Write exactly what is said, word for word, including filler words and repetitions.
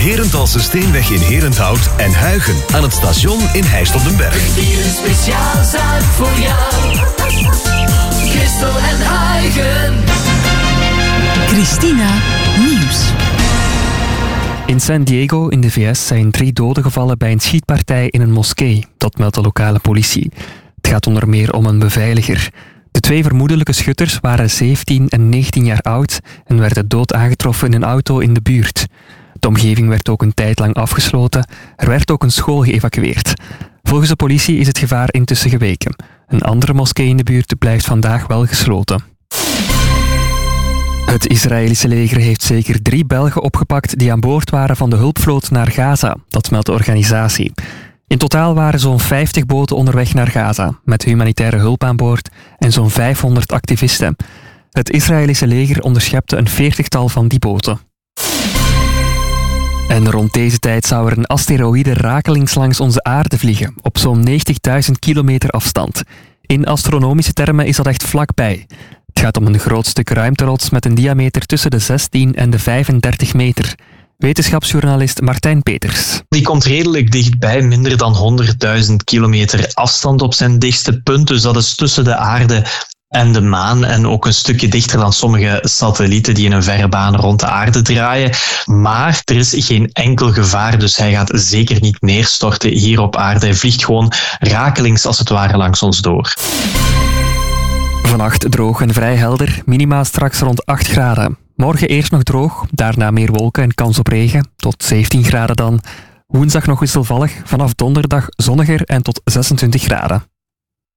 Herenthalse Steenweg in Herenthout en Huigen aan het station in Heist op den Berg. Hier een speciaal zaak voor jou. Christel en Huigen. Christina Nieuws. In San Diego in de V S zijn drie doden gevallen bij een schietpartij in een moskee. Dat meldt de lokale politie. Het gaat onder meer om een beveiliger. De twee vermoedelijke schutters waren zeventien en negentien jaar oud en werden dood aangetroffen in een auto in de buurt. De omgeving werd ook een tijd lang afgesloten. Er werd ook een school geëvacueerd. Volgens de politie is het gevaar intussen geweken. Een andere moskee in de buurt blijft vandaag wel gesloten. Het Israëlische leger heeft zeker drie Belgen opgepakt die aan boord waren van de hulpvloot naar Gaza. Dat meldt de organisatie. In totaal waren zo'n vijftig boten onderweg naar Gaza, met humanitaire hulp aan boord en zo'n vijfhonderd activisten. Het Israëlische leger onderschepte een veertigtal van die boten. En rond deze tijd zou er een asteroïde rakelings langs onze aarde vliegen, op zo'n negentigduizend kilometer afstand. In astronomische termen is dat echt vlakbij. Het gaat om een groot stuk ruimterots met een diameter tussen de zestien en de vijfendertig meter. Wetenschapsjournalist Martijn Peters. Die komt redelijk dichtbij, minder dan honderdduizend kilometer afstand op zijn dichtste punt. Dus dat is tussen de aarde en de maan en ook een stukje dichter dan sommige satellieten die in een verre baan rond de aarde draaien. Maar er is geen enkel gevaar, dus hij gaat zeker niet neerstorten hier op aarde. Hij vliegt gewoon rakelings als het ware langs ons door. Vannacht droog en vrij helder, minima straks rond acht graden. Morgen eerst nog droog, daarna meer wolken en kans op regen, tot zeventien graden dan. Woensdag nog wisselvallig, vanaf donderdag zonniger en tot zesentwintig graden.